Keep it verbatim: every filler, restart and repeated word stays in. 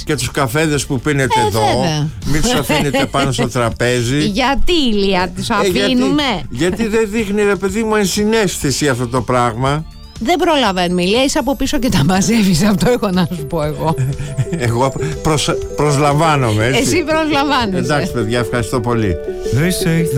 και τους καφέδες που πίνετε Ε, εδώ. βέβαια. Μην τους αφήνετε πάνω στο τραπέζι. Γιατί, Ηλία, τους Ε, αφήνουμε? γιατί, γιατί δεν δείχνει, ρε παιδί μου, ενσυναίσθηση αυτό το πράγμα. Δεν προλαβαίνουμε, Ηλία, είσαι από πίσω και τα μαζεύεις. Αυτό έχω να σου πω εγώ. Εγώ προσ, προσλαμβάνομαι, έτσι. Εσύ προσλαμβάνεσαι. Εντάξει, παιδιά, ευχαριστώ πολύ.